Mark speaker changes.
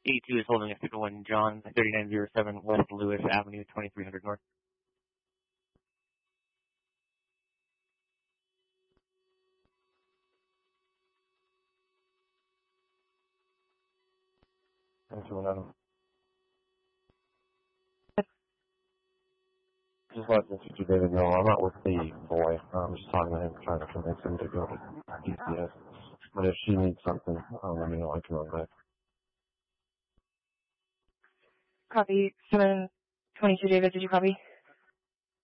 Speaker 1: 82 is holding a signal in John, 3907 West Lewis Avenue, 2300 North.
Speaker 2: Thanks for letting. Just let Mr. David know I'm not with the boy. I'm just talking to him, trying to convince him to go to DCS. But if she needs something, let me know. I can run back.
Speaker 3: Copy. 722 David, did you copy?